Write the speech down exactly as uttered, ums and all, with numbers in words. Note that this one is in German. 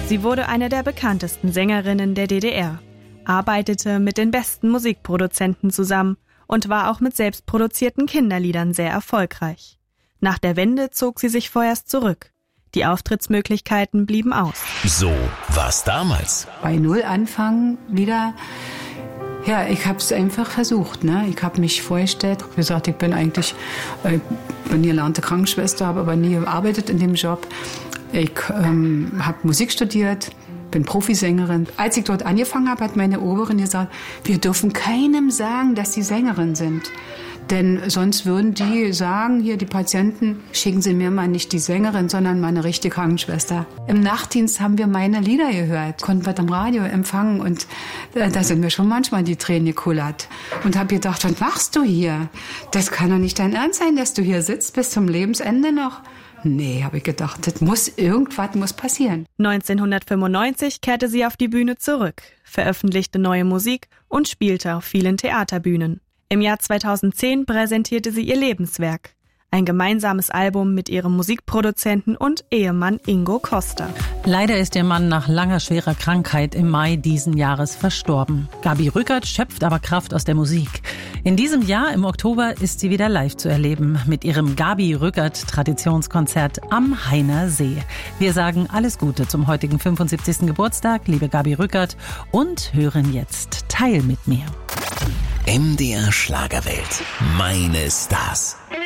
Sie wurde eine der bekanntesten Sängerinnen der D D R, arbeitete mit den besten Musikproduzenten zusammen und war auch mit selbstproduzierten Kinderliedern sehr erfolgreich. Nach der Wende zog sie sich vorerst zurück. Die Auftrittsmöglichkeiten blieben aus. So war's damals. Bei Null anfangen wieder. Ja, ich habe es einfach versucht. Ne? Ich habe mich vorgestellt, gesagt, ich bin eigentlich äh, bin gelernte Krankenschwester, habe aber nie gearbeitet in dem Job. Ich ähm, habe Musik studiert, bin Profisängerin. Als ich dort angefangen habe, hat meine Oberin gesagt, wir dürfen keinem sagen, dass sie Sängerin sind. Denn sonst würden die sagen, hier die Patienten, schicken Sie mir mal nicht die Sängerin, sondern mal eine richtige Krankenschwester. Im Nachtdienst haben wir meine Lieder gehört, konnten wir am Radio empfangen und äh, da sind mir schon manchmal die Tränen gekullert. Und habe gedacht, was machst du hier? Das kann doch nicht dein Ernst sein, dass du hier sitzt bis zum Lebensende noch. Nee, habe ich gedacht, das muss, irgendwas muss passieren. neunzehnhundertfünfundneunzig kehrte sie auf die Bühne zurück, veröffentlichte neue Musik und spielte auf vielen Theaterbühnen. Im Jahr zweitausendzehn präsentierte sie ihr Lebenswerk, ein gemeinsames Album mit ihrem Musikproduzenten und Ehemann Ingo Costa. Leider ist ihr Mann nach langer schwerer Krankheit im Mai diesen Jahres verstorben. Gabi Rückert schöpft aber Kraft aus der Musik. In diesem Jahr, im Oktober, ist sie wieder live zu erleben mit ihrem Gabi Rückert Traditionskonzert am Heiner See. Wir sagen alles Gute zum heutigen fünfundsiebzigsten Geburtstag, liebe Gabi Rückert, und hören jetzt Teil mit mir. M D R Schlagerwelt. Meine Stars.